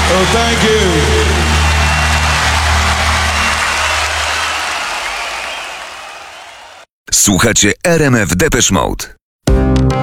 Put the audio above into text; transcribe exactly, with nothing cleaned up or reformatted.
Oh, thank you. Słuchacie R M F Depeche Mode.